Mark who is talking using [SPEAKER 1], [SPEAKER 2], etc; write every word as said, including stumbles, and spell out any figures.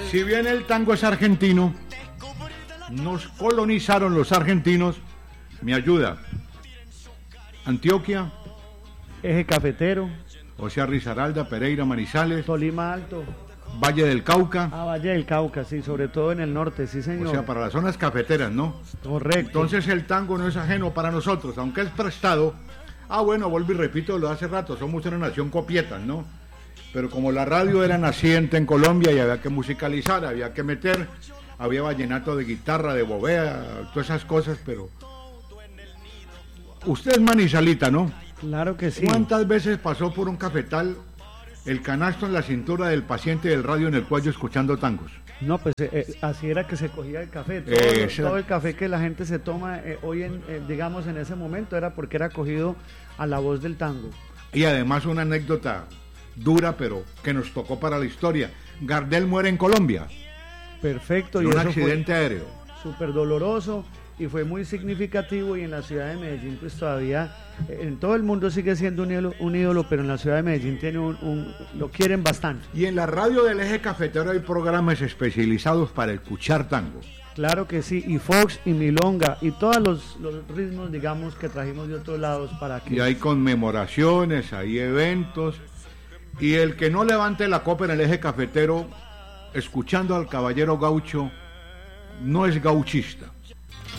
[SPEAKER 1] Si bien el tango es argentino, nos colonizaron los argentinos. Me ayuda. Antioquia,
[SPEAKER 2] Eje cafetero,
[SPEAKER 1] o sea, Risaralda, Pereira, Manizales,
[SPEAKER 2] Tolima Alto,
[SPEAKER 1] Valle del Cauca,
[SPEAKER 2] a Valle del Cauca, sí, sobre todo en el norte, sí señor.
[SPEAKER 1] o sea, para las zonas cafeteras, ¿no?
[SPEAKER 2] Correcto.
[SPEAKER 1] Entonces el tango no es ajeno para nosotros, aunque es prestado. Ah, bueno, vuelvo y repito lo de hace rato, somos una nación copietas, ¿no? Pero como la radio era naciente en Colombia y había que musicalizar, había que meter, había vallenato de guitarra, de bobea, todas esas cosas, pero... Usted es manizalita, ¿no?
[SPEAKER 2] Claro que sí.
[SPEAKER 1] ¿Cuántas veces pasó por un cafetal el canasto en la cintura del paciente del radio en el cuello escuchando tangos?
[SPEAKER 2] No, pues eh, eh, así era que se cogía el café. Todo,
[SPEAKER 1] Eh,
[SPEAKER 2] todo el café que la gente se toma eh, hoy, en, eh, digamos, en ese momento era porque era cogido a la voz del tango.
[SPEAKER 1] Y además una anécdota dura, pero que nos tocó para la historia. Gardel muere en Colombia.
[SPEAKER 2] Perfecto.
[SPEAKER 1] En
[SPEAKER 2] y
[SPEAKER 1] un
[SPEAKER 2] eso
[SPEAKER 1] accidente aéreo.
[SPEAKER 2] Súper doloroso y fue muy significativo, y en la ciudad de Medellín pues todavía, en todo el mundo sigue siendo un ídolo, un ídolo pero en la ciudad de Medellín tiene un, un, lo quieren bastante.
[SPEAKER 1] Y en la radio del Eje Cafetero hay programas especializados para escuchar tango.
[SPEAKER 2] Claro que sí, y Fox y Milonga y todos los, los ritmos, digamos, que trajimos de otros lados para que...
[SPEAKER 1] Y hay conmemoraciones, hay eventos, y el que no levante la copa en el Eje Cafetero escuchando al caballero gaucho no es gauchista.